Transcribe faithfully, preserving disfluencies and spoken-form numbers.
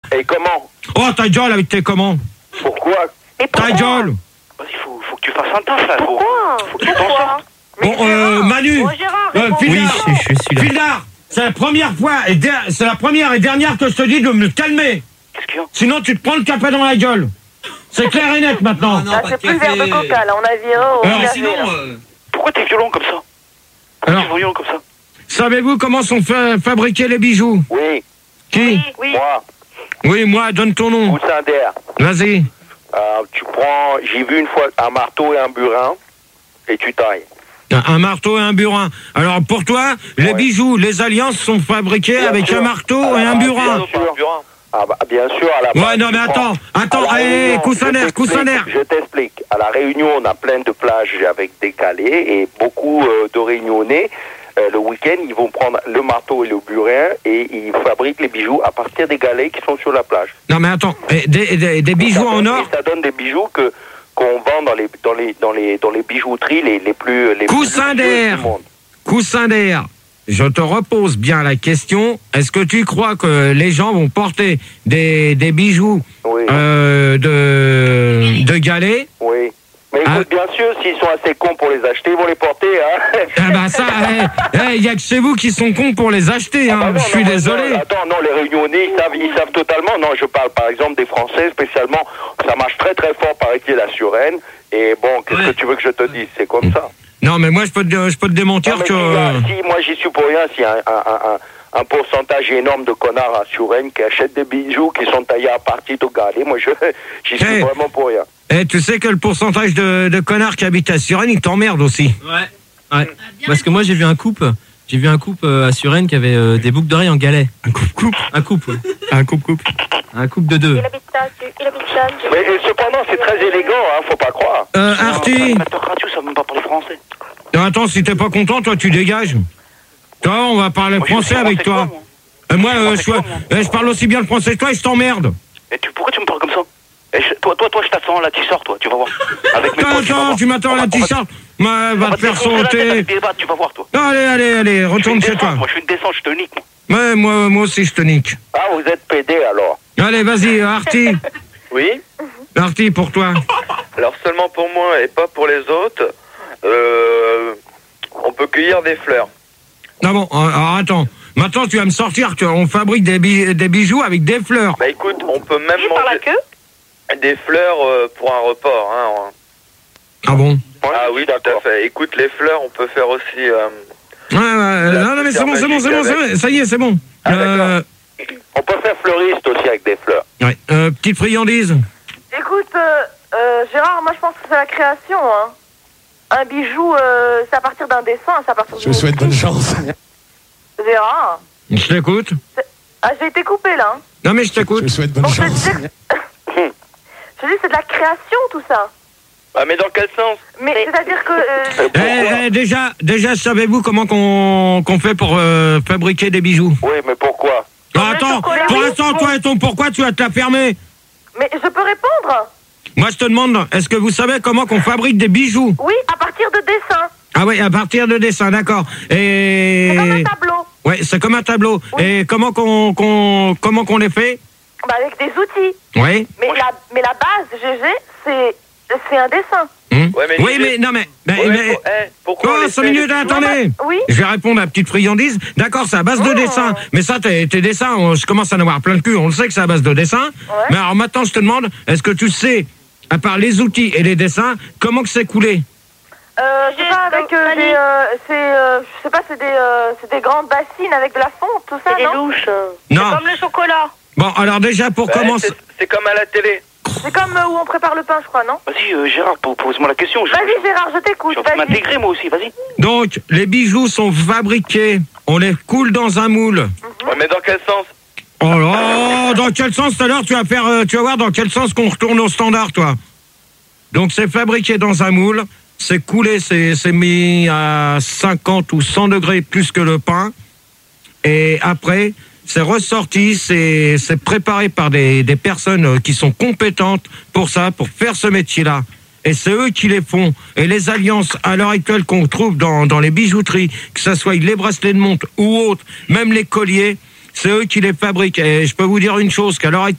Et comment? Oh, ta gueule avec tes comment? Pourquoi? Et pourquoi? Ta gueule. Vas-y, faut, faut que tu fasses un taf là. Pourquoi? Faut, faut que tu t'en sortes. Bon, euh, Manu, Oh, Gérard, euh, réponds. Fildar, Oui, je, je suis là. Fildar, c'est la première fois, et der- c'est la première et dernière que je te dis de me calmer. Qu'est-ce qu'il y a? Sinon, tu te prends le café dans la gueule. C'est clair et net maintenant. Non, Là, pas c'est de plus café. verre de coca, là. On a viré au Alors, Mais café, sinon, là. euh, Pourquoi t'es violent comme ça? Pourquoi Alors. t'es violent comme ça? Savez-vous comment sont fa- fabriqués les bijoux? Oui, Qui? Oui. moi, Oui, moi, donne ton nom. Goussander. Vas-y. Euh, tu prends, j'ai vu une fois un marteau et un burin, et tu tailles. Un, un marteau et un burin. Alors, pour toi, les Ouais. bijoux, les alliances sont fabriqués Bien avec sûr. un marteau Ah, et un ah, burin. bien sûr. Ah bah, bien sûr, à la Ouais, base, non, tu mais prends- attends, attends, à la hé, Réunion, Coussaner, je t'explique, Coussaner. Je t'explique. À la Réunion, on a plein de plages avec des galets et beaucoup euh, de Réunionnais, euh, le week-end, ils vont prendre le marteau et le burin et ils fabriquent les bijoux à partir des galets qui sont sur la plage. Non, mais attends, eh, des, des- des bijoux ça en donne, or. et ça donne des bijoux que qu'on vend dans les dans les dans les dans les bijouteries les les plus les Coussin plus luxueuses d'air. du monde. Coussin d'air, je te repose bien la question. Est-ce que tu crois que les gens vont porter des, des bijoux Oui. euh, de, de galets? Oui. Mais Ah. écoute, bien sûr, s'ils sont assez cons pour les acheter, ils vont les porter, hein. Eh ben ça, il y a que chez vous qui sont cons pour les acheter, hein. Ah bah non, je suis non, désolé. non, attends, non, les Réunionnais, ils savent, ils savent totalement. Non, je parle par exemple des Français spécialement. Ça marche très très fort, paraît-il, la Suresnes. Et bon, qu'est-ce Ouais. que tu veux que je te dise? C'est comme ça. Non, mais moi, je peux te, je peux te démentir Non, mais que... s'il y a- si, moi, j'y suis pour rien. S'il y a un, un, un, un pourcentage énorme de connards à Suresnes qui achètent des bijoux qui sont taillés à partir de galets, moi, je j'y suis Hey. vraiment pour rien. Eh, tu sais que le pourcentage de, de connards qui habitent à Suresnes, ils t'emmerdent aussi. ouais. Ouais. Parce que moi, j'ai vu un couple. J'ai vu un couple euh, à Suresnes qui avait euh, des boucles d'oreilles en galet. Un coupe-coupe. Un couple, ouais. Un coupe-coupe. Un couple de deux. Il habite là, tu- il habite là, tu- Mais et cependant, c'est très élégant, hein, faut pas croire. Euh, Artie, Amateur radio, ça même pas parler français. non, attends, si t'es pas content, toi, tu dégages. Toi, on va parler Moi, je français suis avec français toi. quoi, moi Euh, moi, Je suis euh, je, français quoi, moi euh, je parle aussi bien le français que toi et je t'emmerde. Et tu, pourquoi tu me parles comme ça? Et je- toi, toi, toi, je t'attends là, tu sors, toi, tu vas voir. Avec mes Attends, potes, tu vas attends, voir. tu m'attends On la va- on va- t-shirt. Ma- on Va te faire défoncer la tête sauter. avec des battes, tu vas voir, toi. Allez, allez, allez, Je suis retourne une chez décence, toi. moi, je suis une décence, je te nique, moi. Ouais, moi, moi aussi, je te nique. Ah, vous êtes pédé alors. Allez, vas-y, Artie. Oui, Artie, pour toi. alors seulement pour moi et pas pour les autres, euh, on peut cueillir des fleurs. Non, bon, alors attends. Maintenant, tu vas me sortir qu'on fabrique des, bi- des bijoux avec des fleurs. Bah écoute, on peut même Oui, par la manger queue. des fleurs euh, pour un repas. Hein. Ah bon? Ah oui, tout à fait. Écoute, les fleurs, on peut faire aussi... euh, Ouais, ouais, non, non, mais c'est bon, c'est bon, c'est bon, c'est bon, ça y est, c'est bon. Ah, Euh, On peut faire fleuriste aussi avec des fleurs. ouais, euh, petite friandise. Écoute, euh, euh, Gérard, moi je pense que c'est la création. Hein. Un bijou, euh, c'est à partir d'un dessin, c'est à partir Je vous souhaite bonne chance. Gérard, Je t'écoute. ah, j'ai été coupé là. Hein. Non, mais je Je t'écoute. vous souhaite bonne Donc je te chance. disais que... je te dis c'est de la création tout ça. Ah mais dans quel sens? Mais c'est-à-dire que... euh, Eh, eh, déjà, déjà, savez-vous comment qu'on qu'on fait pour euh, fabriquer des bijoux? Oui, mais pourquoi? Non, le attends, chocolat, pour oui, l'instant, bon. toi et ton pourquoi, tu vas te la fermer. Mais je peux répondre? Moi, je te demande, est-ce que vous savez comment qu'on fabrique des bijoux? Oui, à partir de dessins. Ah oui, à partir de dessins, d'accord. Et... C'est comme un tableau. Ouais, c'est comme un tableau. Oui. Et comment qu'on qu'on comment qu'on les fait? Bah, avec des outils. Oui. Mais la, mais la base, G G, c'est c'est un dessin. Hum. Ouais, mais oui, Gégé- mais non, mais. mais, Ouais, mais- pour- eh, pourquoi on Oh, les cinq fait, minutes, les- attendez. Oui. Je vais répondre à la petite friandise. D'accord, c'est à base de Oh. dessin. Mais ça, tes, tes dessins, on- je commence à en avoir plein le cul. On le sait que c'est à base de dessin. Mais alors maintenant, je te demande, est-ce que tu sais, à part les outils et les dessins, comment que c'est coulé? Euh, je sais pas, avec euh, des... Euh, c'est, euh, je sais pas, c'est des, euh, c'est des grandes bassines avec de la fonte, tout ça, C'est des non? louches. Non. Comme le chocolat. Bon, alors déjà, pour Ouais, commencer... c'est- c'est comme à la télé. C'est comme euh, où on prépare le pain, je crois, non? Vas-y, euh, Gérard, po- pose-moi la question. Je- Vas-y, Gérard, je Je t'écoute, suis en train de vas-y. m'intégrer, moi aussi, vas-y. Donc, les bijoux sont fabriqués, on les coule dans un moule. Ouais, mais dans quel sens? Oh là, dans quel sens tout à l'heure tu vas faire, euh, tu vas voir dans quel sens qu'on retourne au standard, toi. Donc c'est fabriqué dans un moule, c'est coulé, c'est c'est mis à cinquante ou cent degrés plus que le pain, et après c'est ressorti, c'est c'est préparé par des des personnes euh, qui sont compétentes pour ça, pour faire ce métier-là. Et c'est eux qui les font. Et les alliances, à l'heure actuelle, qu'on trouve dans, dans les bijouteries, que ce soit les bracelets de montre ou autres, même les colliers, c'est eux qui les fabriquent. Et je peux vous dire une chose, qu'à l'heure actuelle,